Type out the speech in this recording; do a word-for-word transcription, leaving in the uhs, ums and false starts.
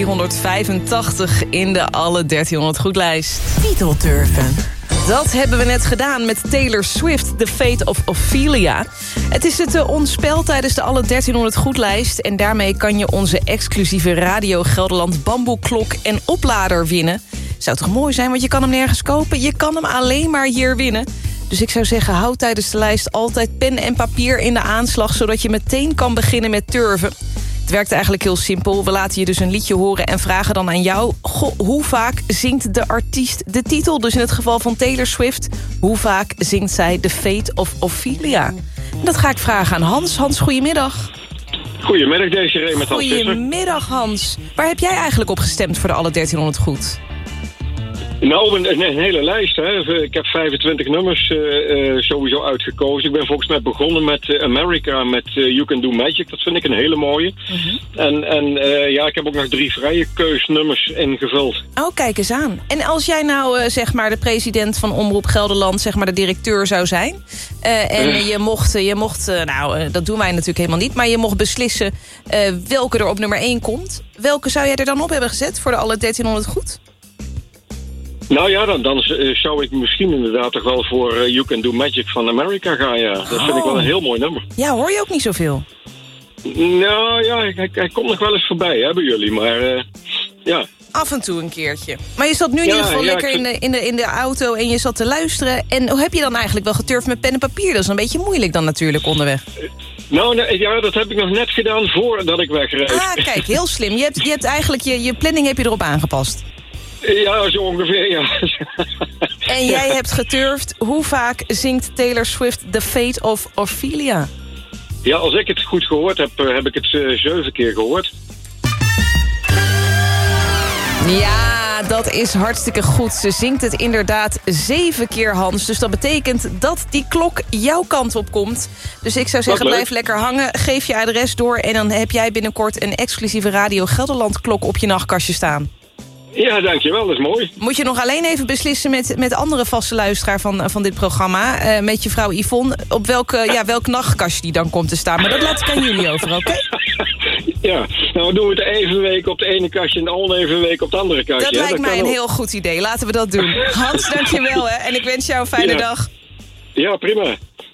driehonderdvijfentachtig in de alle dertienhonderd goedlijst. Titelturven. Dat hebben we net gedaan met Taylor Swift, The Fate of Ophelia. Het is het uh, ons spel tijdens de alle dertienhonderd goedlijst. En daarmee kan je onze exclusieve Radio Gelderland bamboeklok en oplader winnen. Zou toch mooi zijn, want je kan hem nergens kopen. Je kan hem alleen maar hier winnen. Dus ik zou zeggen, houd tijdens de lijst altijd pen en papier in de aanslag, zodat je meteen kan beginnen met turven. Het werkt eigenlijk heel simpel. We laten je dus een liedje horen en vragen dan aan jou, goh, hoe vaak zingt de artiest de titel? Dus in het geval van Taylor Swift, hoe vaak zingt zij The Fate of Ophelia? En dat ga ik vragen aan Hans. Hans, goedemiddag. Goedemiddag, Desiree met Hans Visser. Goedemiddag, Hans. Waar heb jij eigenlijk op gestemd voor de alle dertienhonderd goed? Nou, een, een hele lijst. Hè. Ik heb vijfentwintig nummers uh, uh, sowieso uitgekozen. Ik ben volgens mij begonnen met uh, America, met uh, You Can Do Magic. Dat vind ik een hele mooie. Uh-huh. En, en uh, ja, ik heb ook nog drie vrije keusnummers ingevuld. Oh, kijk eens aan. En als jij nou, uh, zeg maar, de president van Omroep Gelderland, zeg maar, de directeur zou zijn. Uh, en uh. je mocht, je mocht uh, nou, uh, dat doen wij natuurlijk helemaal niet, maar je mocht beslissen uh, welke er op nummer één komt. Welke zou jij er dan op hebben gezet voor de alle dertienhonderd goed? Nou ja, dan, dan uh, zou ik misschien inderdaad toch wel voor uh, You Can Do Magic van America gaan, ja. Dat oh. vind ik wel een heel mooi nummer. Ja, hoor je ook niet zoveel? Nou ja, hij, hij komt nog wel eens voorbij, hè, bij jullie, maar uh, ja. Af en toe een keertje. Maar je zat nu in ja, ieder geval ja, lekker vind... in, de, in, de, in de auto en je zat te luisteren. En hoe heb je dan eigenlijk wel geturfd met pen en papier? Dat is een beetje moeilijk dan natuurlijk onderweg. Uh, nou, nee, ja, dat heb ik nog net gedaan voordat ik wegreed. Ah, kijk, heel slim. Je hebt, je hebt eigenlijk je, je planning heb je erop aangepast. Ja, zo ongeveer, ja. En jij hebt geturfd. Hoe vaak zingt Taylor Swift The Fate of Ophelia? Ja, als ik het goed gehoord heb, heb ik het uh, zeven keer gehoord. Ja, dat is hartstikke goed. Ze zingt het inderdaad zeven keer, Hans. Dus dat betekent dat die klok jouw kant op komt. Dus ik zou zeggen, blijf lekker hangen. Geef je adres door en dan heb jij binnenkort een exclusieve Radio Gelderland klok op je nachtkastje staan. Ja, dankjewel, dat is mooi. Moet je nog alleen even beslissen met, met andere vaste luisteraar van, van dit programma. Uh, met je vrouw Yvonne, op welke, ja, welk nachtkastje die dan komt te staan. Maar dat laat ik aan jullie over, oké? Okay? Ja, nou doen we het even week op de ene kastje en de oneven week op het andere kastje. Dat lijkt dat mij een ook. heel goed idee. Laten we dat doen. Hans, dankjewel hè. En ik wens jou een fijne ja. dag. Ja, prima.